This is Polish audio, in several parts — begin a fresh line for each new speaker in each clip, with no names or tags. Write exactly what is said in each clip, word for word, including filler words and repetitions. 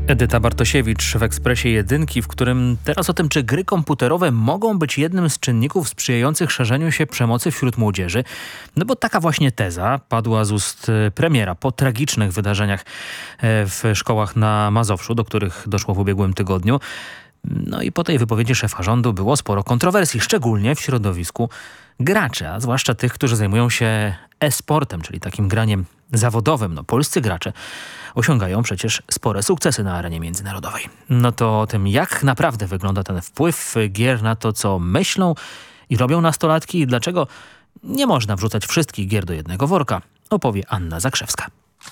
Edyta Bartosiewicz w Ekspresie Jedynki, w którym teraz o tym, czy gry komputerowe mogą być jednym z czynników sprzyjających szerzeniu się przemocy wśród młodzieży. No bo taka właśnie teza padła z ust premiera po tragicznych wydarzeniach w szkołach na Mazowszu, do których doszło w ubiegłym tygodniu. No i po tej wypowiedzi szefa rządu było sporo kontrowersji, szczególnie w środowisku graczy, a zwłaszcza tych, którzy zajmują się e-sportem, czyli takim graniem zawodowym. No, polscy gracze osiągają przecież spore sukcesy na arenie międzynarodowej. No to o tym, jak naprawdę wygląda ten wpływ gier na to, co myślą i robią nastolatki i dlaczego nie można wrzucać wszystkich gier do jednego worka, opowie Anna Zakrzewska.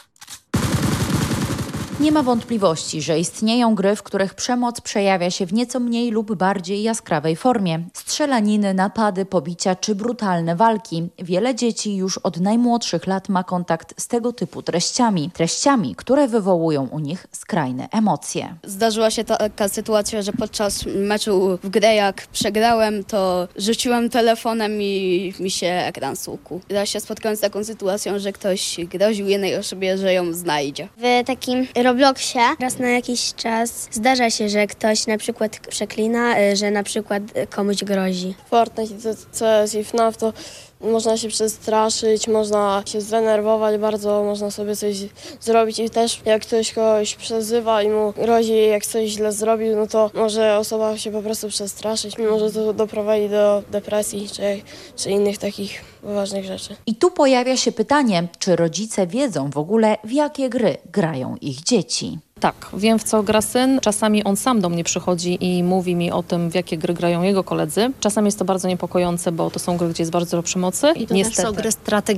Nie ma wątpliwości, że istnieją gry, w których przemoc przejawia się w nieco mniej lub bardziej jaskrawej formie. Strzelaniny, napady, pobicia czy brutalne walki. Wiele dzieci już od najmłodszych lat ma kontakt z tego typu treściami. Treściami, które wywołują u nich skrajne emocje.
Zdarzyła się taka sytuacja, że podczas meczu w grę, jak przegrałem, to rzuciłem telefonem i mi się ekran słukł. Ja się spotkałem z taką sytuacją, że ktoś groził jednej osobie, że ją znajdzie.
W takim Robloxie raz na jakiś czas zdarza się, że ktoś na przykład przeklina, że na przykład komuś grozi.
Fortnite, C S i F N A F to można się przestraszyć, można się zdenerwować bardzo, można sobie coś zrobić i też jak ktoś kogoś przezywa i mu grozi, jak coś źle zrobił, no to może osoba się po prostu przestraszyć, może to doprowadzić do depresji czy, czy innych takich poważnych rzeczy.
I tu pojawia się pytanie, czy rodzice wiedzą w ogóle, w jakie gry grają ich dzieci.
Tak, wiem, w co gra syn. Czasami on sam do mnie przychodzi i mówi mi o tym, w jakie gry grają jego koledzy. Czasami jest to bardzo niepokojące, bo to są gry, gdzie jest bardzo dużo przemocy.
I to
Niestety.
też są gry strategiczne.